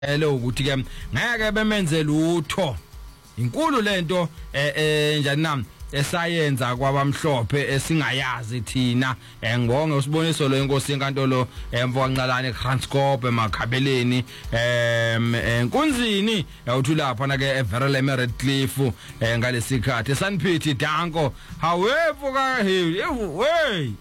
lo ukuthi ke ngeke bemenze lutho inkulu lento njani nami esayenza kwabamhlophe esingayazi thina ngibonge usiboniso lo inkosi enkantolo emfokanqalane eGranscope emakhabeleni enkunzini uthi lapha na ke eVerele Redcliffe ngalesikhathi Sanpete Danko hawevuka hey